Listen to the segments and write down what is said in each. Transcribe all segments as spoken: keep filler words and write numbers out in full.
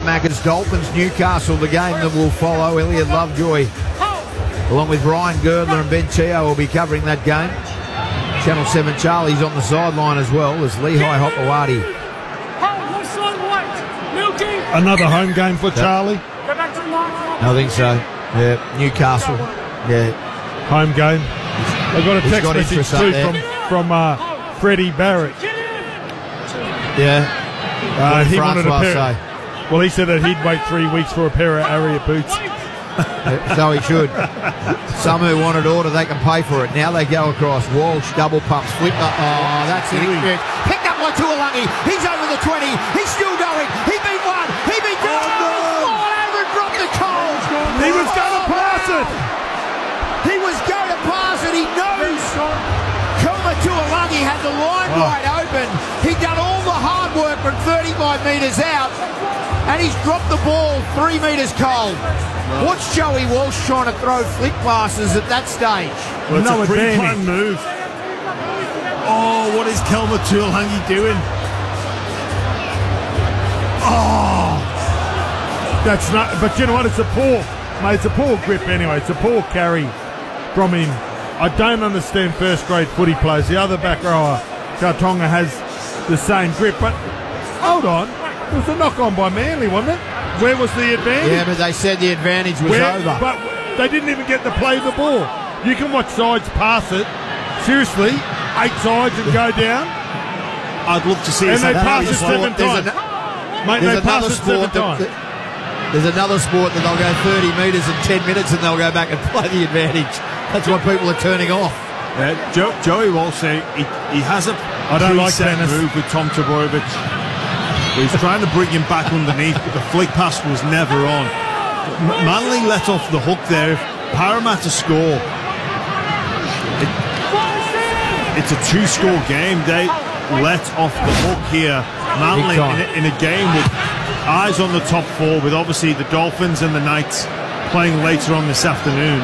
Macca's. Dolphins, Newcastle, the game that will follow. Elliot Lovejoy, along with Ryan Girdler and Ben Chio, will be covering that game. Channel seven Charlie's on the sideline as well as Lehigh Hopewadi. Another home game for Charlie? I think so. Yeah, Newcastle. Yeah. Home game. I got a He's text got message interest up too there. from, from uh, Freddie Barrett. Yeah. Uh, he wanted a Francois pair. say? Well, he said that he'd wait three weeks for a pair of Ariat boots. So he should. Some who wanted order, they can pay for it. Now they go across. Walsh, double pumps, flip. Oh, that's it. Picked up by Tuolungi. He's over the twenty. He's still going. He beat one. He beat two. Oh, no. Oh, over and dropped the coal. He was going to pass it. He was going to pass it. He knows. Kelma Tuolungi had the line Oh. wide open. He'd done all the hard work from thirty-five metres out. And he's dropped the ball three metres cold. What's Joey Walsh trying to throw flick passes at that stage? Well, it's No a pre-planned advantage. move. Oh, what is Kelma Tuolungi doing? Oh, that's not. But you know what? It's a poor, mate. It's a poor grip anyway. It's a poor carry from him. I don't understand first grade footy players. The other back rower, Kautonga, has the same grip. But hold on, it was a knock on by Manly, wasn't it? Where was the advantage? Yeah, but they said the advantage was Where, over. But they didn't even get to play the ball. You can watch sides pass it. Seriously, eight sides and go down. I'd love to see And us they have pass another it sport. seven There's times. an- Mate, There's they pass another it seven sport that, times. that- there's another sport that they'll go thirty metres in ten minutes and they'll go back and play the advantage. That's why people are turning off. Uh, Joe, Joey Walsh, uh, he, he has a I don't like preset tennis. move with Tom Trbojevic. He's trying to bring him back underneath, but the flick pass was never on. M- Manly let off the hook there. If Parramatta score, it, it's a two-score game. They let off the hook here. Manly Big time. in a, in a game with eyes on the top four, with obviously the Dolphins and the Knights playing later on this afternoon.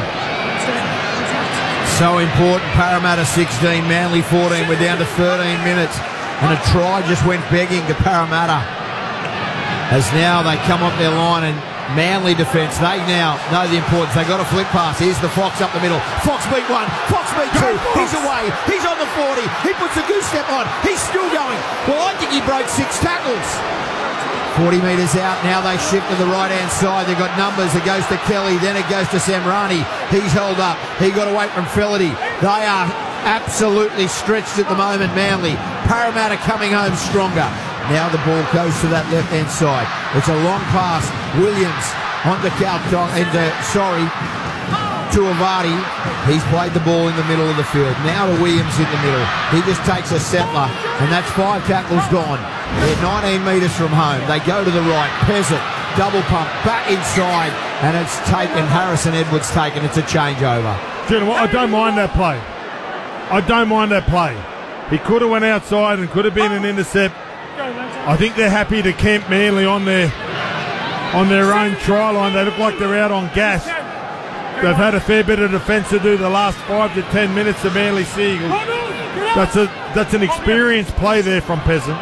So important. Parramatta sixteen, Manly fourteen. We're down to thirteen minutes. And a try just went begging to Parramatta. As now they come up their line and Manly defence, they now know the importance. They got a flick pass. Here's the Fox up the middle. Fox beat one. Fox beat two. He's away. He's on the forty. He puts a goose step on. He's still going. Well, I think he broke six tackles. forty metres out. Now they shift to the right-hand side. They've got numbers. It goes to Kelly. Then it goes to Samrani. He's held up. He got away from Felity. They are absolutely stretched at the moment, Manly. Parramatta coming home stronger. Now the ball goes to that left-hand side. It's a long pass. Williams onto Calton, into, sorry, to Avati. He's played the ball in the middle of the field. Now to Williams in the middle. He just takes a settler, and that's five tackles gone. They're nineteen metres from home. They go to the right. Peasant, double pump, back inside, and it's taken. Harrison Edwards taken. It's a changeover. Do you know what? I don't mind that play. I don't mind that play. He could have went outside and could have been an intercept. I think they're happy to camp Manly on their on their own try line. They look like they're out on gas. They've had a fair bit of defence to do the last five to ten minutes of Manly Seagulls. That's a that's an experienced play there from Peasant.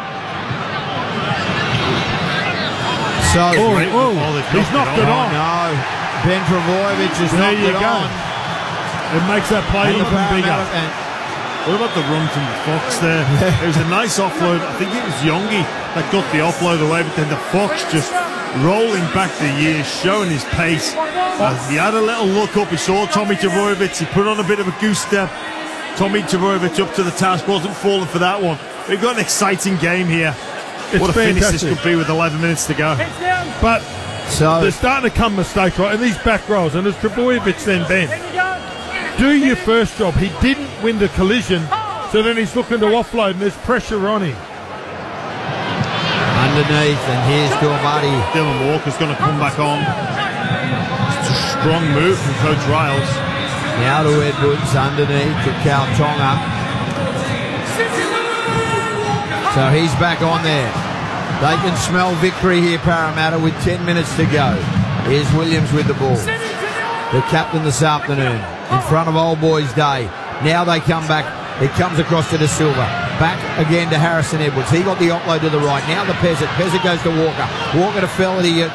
So, Oh, Great oh, ball, they've he's knocked it oh on. no, Ben Trbojevic has There knocked you it go. on. It makes that play And the even bigger. Parramatta- and- What about the run from the Fox there? It was a nice offload. I think it was Yongi that got the offload away, but then the Fox just rolling back the years, showing his pace. Uh, he had a little look up. He saw Tommy Trbojevic. He put on a bit of a goose step. Tommy Trbojevic up to the task. Wasn't falling for that one. We've got an exciting game here. It's what a finish this fantastic. could be with eleven minutes to go. But So, there's starting to come mistakes, right? And these back rolls, and as Trbojevic then Ben, do your first job. He didn't win the collision, so then he's looking to offload, and there's pressure on him. underneath, and here's Dormati. Dylan Walker's going to come back on. It's a strong move from Coach Riles. Now to Edwards, underneath to Kautonga. So he's back on there. They can smell victory here, Parramatta, with ten minutes to go. Here's Williams with the ball. The captain this afternoon, in front of Old Boys Day. Now they come back. It comes across to De Silva. Back again to Harrison Edwards. He got the offload to the right. Now the Peasant. Peasant goes to Walker. Walker to Felity.